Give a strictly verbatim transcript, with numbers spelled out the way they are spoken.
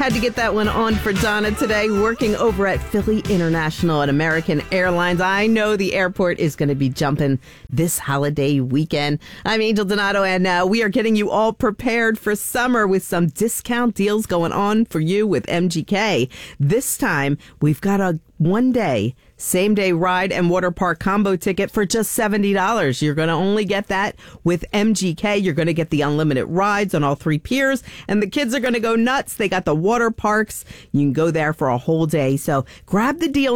Had to get that one on for Donna today, working over at Philly International at American Airlines. I know the airport is going to be jumping this holiday weekend. I'm Angel Donato, and uh, we are getting you all prepared for summer with some discount deals going on for you with M G K. This time, we've got a one-day, same-day ride and water park combo ticket for just seventy dollars. You're going to only get that with M G K. You're going to get the unlimited rides on all three piers, and the kids are going to go nuts. They got the water parks. You can go there for a whole day. So grab the deal